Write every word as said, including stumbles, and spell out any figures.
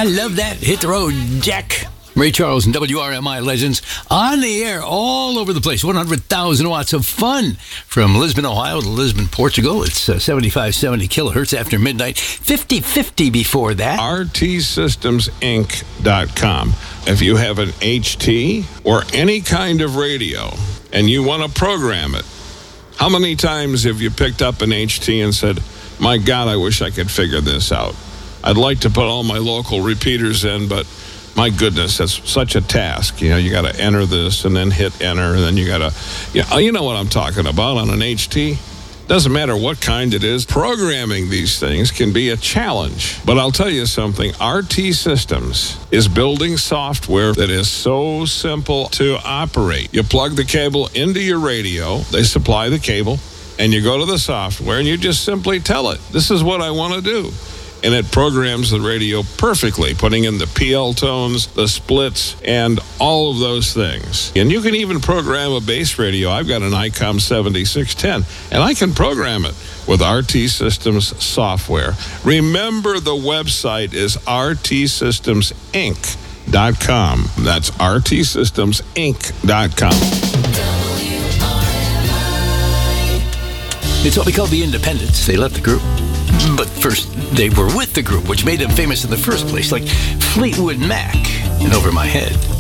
love that. Hit the road, Jack. Ray Charles and W R M I legends on the air all over the place. one hundred thousand watts of fun from Lisbon, Ohio to Lisbon, Portugal. It's uh, seventy-five seventy kilohertz after midnight, fifty fifty before that. R T Systems Inc dot com. If you have an H T or any kind of radio and you want to program it, how many times have you picked up an H T and said, my God, I wish I could figure this out. I'd like to put all my local repeaters in, but my goodness, that's such a task. You know, you got to enter this and then hit enter, and then you got to, you know, you know what I'm talking about on an H T. Doesn't matter what kind it is. Programming these things can be a challenge. But I'll tell you something. R T Systems is building software that is so simple to operate. You plug the cable into your radio. They supply the cable. And you go to the software and you just simply tell it, this is what I want to do. And it programs the radio perfectly, putting in the P L tones, the splits, and all of those things. And you can even program a base radio. I've got an ICOM seventy-six ten, and I can program it with R T Systems software. Remember, the website is R T Systems Inc dot com. That's R T Systems Inc dot com. It's what we call the independents. They left the group. But first, they were with the group, which made them famous in the first place, like Fleetwood Mac and Over My Head.